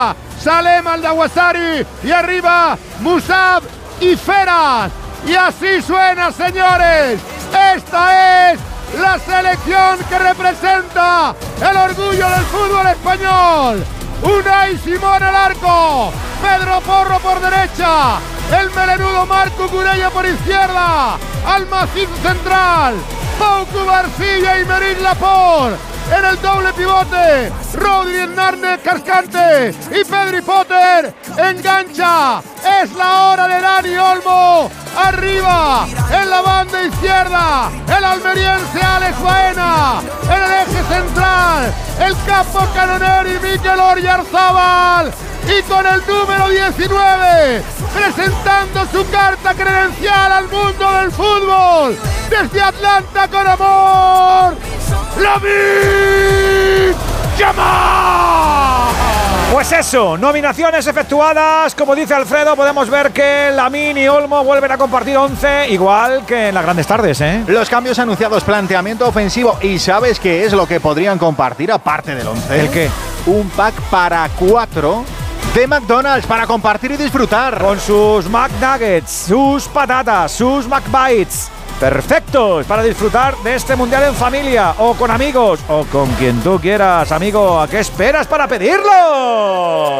Salem Aldawasari y arriba Musab y Feras. Y así suena, señores. Esta es la selección que representa el orgullo del fútbol español. Unai Simón al arco, Pedro Porro por derecha, el melenudo Marco Curella por izquierda, al macizo central, Pau García y Merín Laporte. En el doble pivote, Rodri Hernández Cascante y Pedri Potter engancha. Es la hora de Dani Olmo. Arriba, en la banda izquierda, el almeriense Alex Baena. En el eje central, el capo Canoneri Mikel Oyarzabal. Y con el número 19, presentando su carta credencial al mundo del fútbol. Desde Atlanta con amor, Lamine Yamal. Pues eso, nominaciones efectuadas. Como dice Alfredo, podemos ver que Lamine y Olmo vuelven a compartir 11, igual que en las grandes tardes, ¿eh? Los cambios anunciados, planteamiento ofensivo. ¿Y sabes qué es lo que podrían compartir aparte del 11? ¿El qué? Un pack para 4 de McDonald's para compartir y disfrutar. Con sus McNuggets, sus patatas, sus McBites. Perfectos para disfrutar de este mundial en familia o con amigos o con quien tú quieras, amigo. ¿A qué esperas para pedirlo?